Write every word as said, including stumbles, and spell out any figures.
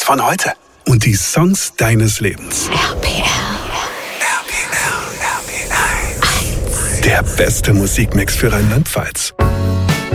von heute. Und die Songs deines Lebens. R P R. R P R, R P R eins. Der beste Musikmix für Rheinland-Pfalz.